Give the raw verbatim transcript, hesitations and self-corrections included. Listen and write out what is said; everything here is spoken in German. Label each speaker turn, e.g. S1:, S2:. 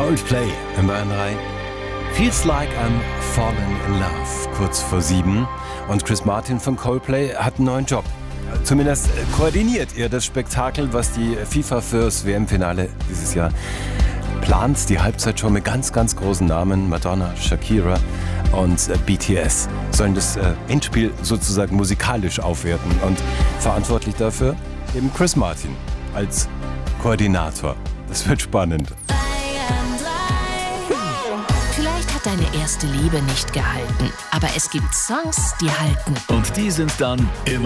S1: Coldplay im Bayern drei. Feels like I'm falling in love, kurz vor sieben. Und Chris Martin von Coldplay hat einen neuen Job. Zumindest koordiniert er das Spektakel, was die FIFA fürs W M-Finale dieses Jahr plant. Die Halbzeitshow mit ganz, ganz großen Namen. Madonna, Shakira und B T S sollen das Endspiel sozusagen musikalisch aufwerten. Und verantwortlich dafür eben Chris Martin als Koordinator. Das wird spannend.
S2: Vielleicht hat deine erste Liebe nicht gehalten, aber es gibt Songs, die halten.
S3: Und die sind dann immer